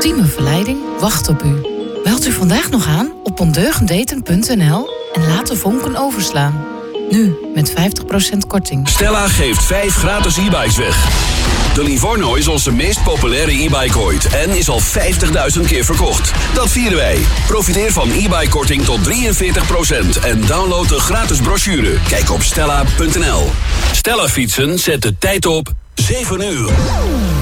ultieme verleiding wacht op u. Meld u vandaag nog aan op ondeugenddaten.nl en laat de vonken overslaan. Nu met 50% korting. Stella geeft 5 gratis e-bikes weg. De Livorno is onze meest populaire e-bike ooit en is al 50.000 keer verkocht. Dat vieren wij. Profiteer van e-bike-korting tot 43% en download de gratis brochure. Kijk op stella.nl. Stella fietsen zet de tijd op 7 uur.